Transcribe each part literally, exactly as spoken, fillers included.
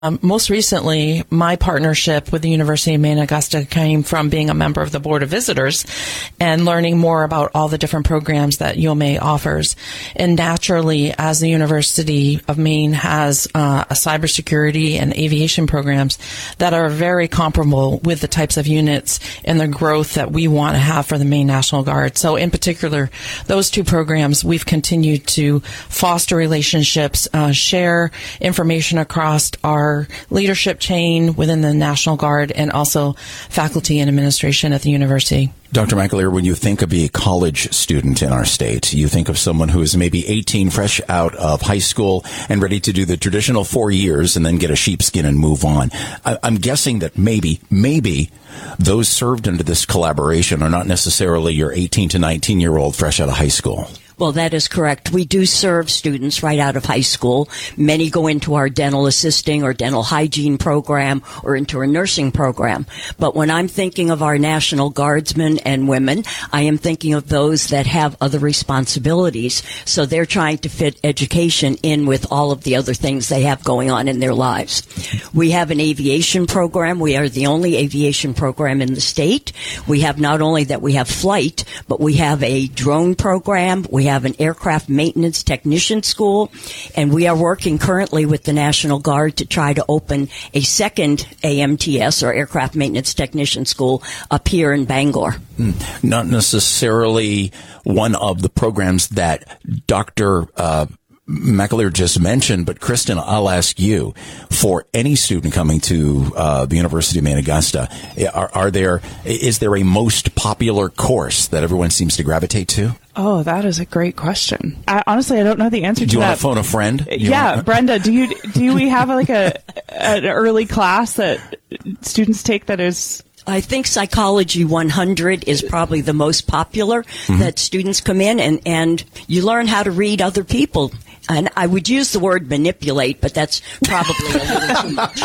Um, most recently, my partnership with the University of Maine Augusta came from being a member of the Board of Visitors and learning more about all the different programs that U M A offers. And naturally, as the University of Maine has uh, a cybersecurity and aviation programs that are very comparable with the types of units and the growth that we want to have for the Maine National Guard. So in particular, those two programs, we've continued to foster relationships, uh, share information across our leadership chain within the National Guard and also faculty and administration at the university. Doctor McAleer, when you think of a college student in our state, you think of someone who is maybe eighteen, fresh out of high school and ready to do the traditional four years and then get a sheepskin and move on. I, I'm guessing that maybe, maybe those served under this collaboration are not necessarily your eighteen to nineteen-year-old fresh out of high school. Well, that is correct. We do serve students right out of high school. Many go into our dental assisting or dental hygiene program or into a nursing program. But when I'm thinking of our National Guardsmen and women, I am thinking of those that have other responsibilities. So they're trying to fit education in with all of the other things they have going on in their lives. We have an aviation program. We are the only aviation program in the state. We have not only that we have flight, but we have a drone program. We have have an aircraft maintenance technician school, and we are working currently with the National Guard to try to open a second A M T S, or aircraft maintenance technician school, up here in Bangor. Mm. Not necessarily one of the programs that Doctor Uh, McAleer just mentioned, but Kristen, I'll ask you, for any student coming to uh, the University of Maine Augusta, are, are there, is there a most popular course that everyone seems to gravitate to? Oh, that is a great question. I, honestly, I don't know the answer to that. Do you want to phone a friend? You yeah, want- Brenda, do you do we have like a an early class that students take that is... I think Psychology one hundred is probably the most popular mm-hmm. that students come in, and, and you learn how to read other people. And I would use the word manipulate, but that's probably a little too much.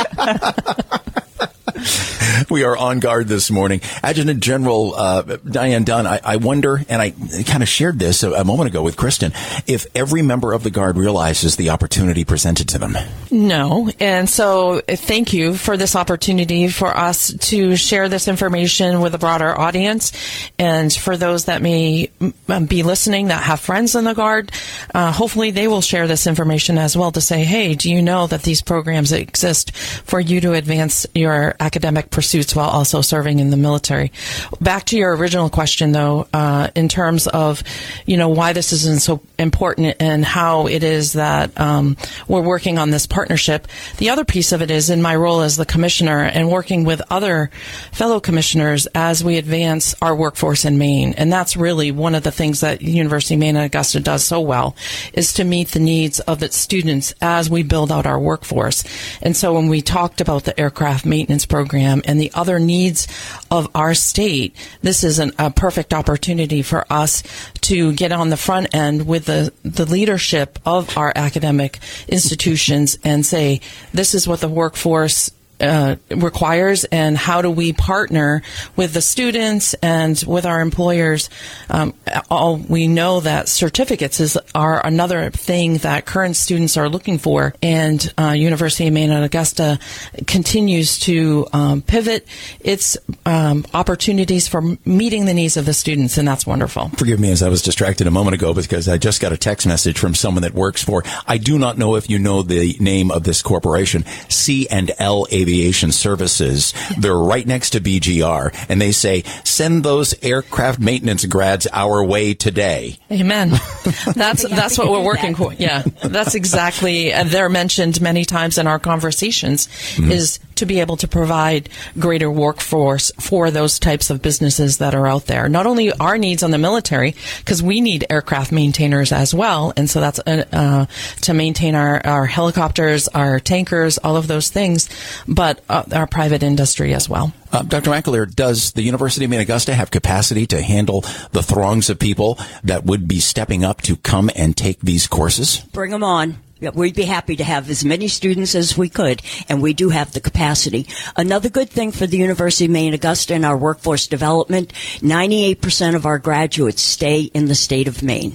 We are on guard this morning. Adjutant General uh, Diane Dunn, I, I wonder, and I kind of shared this a, a moment ago with Kristen, if every member of the Guard realizes the opportunity presented to them. No. And so thank you for this opportunity for us to share this information with a broader audience. And for those that may be listening that have friends in the Guard, uh, hopefully they will share this information as well to say, hey, do you know that these programs exist for you to advance your academic pursuits while also serving in the military? Back to your original question, though, uh, in terms of, you know, why this is so important and how it is that um, we're working on this partnership. The other piece of it is in my role as the commissioner and working with other fellow commissioners as we advance our workforce in Maine. And that's really one of the things that University of Maine Augusta does so well, is to meet the needs of its students as we build out our workforce. And so when we talked about the aircraft maintenance program and the other needs of our state, this is an, a perfect opportunity for us to get on the front end with the, the leadership of our academic institutions and say, this is what the workforce Uh, requires, and how do we partner with the students and with our employers? Um, all we know that certificates is are another thing that current students are looking for, and uh, University of Maine at Augusta continues to um, pivot its um, opportunities for meeting the needs of the students, and that's wonderful. Forgive me as I was distracted a moment ago because I just got a text message from someone that works for, I do not know if you know the name of this corporation, C and L Aviation Services. They're right next to B G R, and they say, send those aircraft maintenance grads our way today. Amen. That's that's what we're working for. Yeah, that's exactly. Uh, they're mentioned many times in our conversations, mm-hmm. is to be able to provide greater workforce for those types of businesses that are out there. Not only our needs on the military, because we need aircraft maintainers as well, and so that's uh, uh, to maintain our, our helicopters, our tankers, all of those things, but uh, our private industry as well. Uh, Doctor McAleer, does the University of Maine Augusta have capacity to handle the throngs of people that would be stepping up to come and take these courses? Bring them on. Yeah, we'd be happy to have as many students as we could, and we do have the capacity. Another good thing for the University of Maine Augusta and our workforce development, ninety-eight percent of our graduates stay in the state of Maine.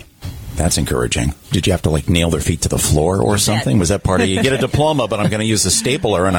That's encouraging. Did you have to like nail their feet to the floor or something? Was that part of you get a diploma, but I'm going to use a stapler and